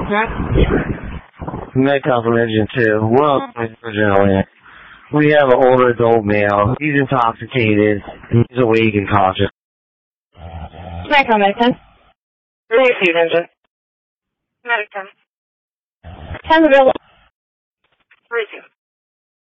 Metcalf from Engine 2. Well, originally, we have an older adult male. He's intoxicated. He's awake and cautious. Metcalf, Medicine. Receive engine. Medicine. 10 available. Receive.